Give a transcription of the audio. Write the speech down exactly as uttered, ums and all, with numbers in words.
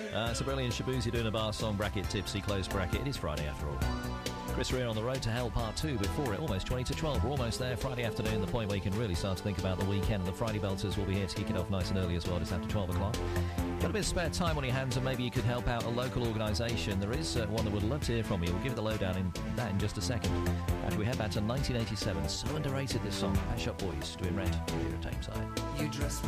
Uh, it's a brilliant Shabuzi doing a bar song, bracket, tipsy, close bracket. It is Friday after all. Chris Rea on the road to hell, part two. Before it, almost twenty to twelve. We're almost there. Friday afternoon, the point where you can really start to think about the weekend. And the Friday Belters will be here to kick it off nice and early as well, just after twelve o'clock. Got a bit of spare time on your hands, and maybe you could help out a local organisation. There is uh, one that would love to hear from you. We'll give the lowdown in that in just a second. As we head back to nineteen eighty-seven, so underrated this song. Pet Shop Boys doing Red here at Tameside. You dress